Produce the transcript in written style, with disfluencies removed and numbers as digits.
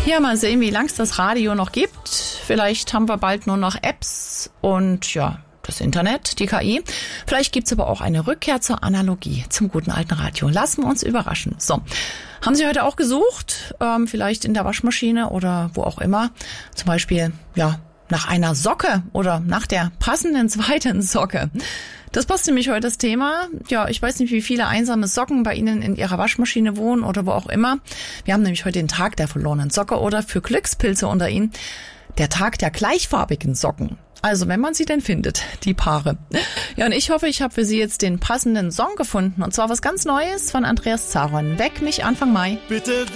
Ja, mal sehen, wie lang es das Radio noch gibt. Vielleicht haben wir bald nur noch Apps und ja, das Internet, die KI. Vielleicht gibt's aber auch eine Rückkehr zur Analogie, zum guten alten Radio. Lassen wir uns überraschen. So, haben Sie heute auch gesucht? Vielleicht in der Waschmaschine oder wo auch immer. Zum Beispiel, ja, nach einer Socke oder nach der passenden zweiten Socke. Das passt nämlich heute das Thema. Ja, ich weiß nicht, wie viele einsame Socken bei Ihnen in Ihrer Waschmaschine wohnen oder wo auch immer. Wir haben nämlich heute den Tag der verlorenen Socke oder für Glückspilze unter Ihnen der Tag der gleichfarbigen Socken. Also, wenn man sie denn findet, die Paare. Ja, und ich hoffe, ich habe für Sie jetzt den passenden Song gefunden. Und zwar was ganz Neues von Andreas Zaron. Weck mich Anfang Mai. Bitte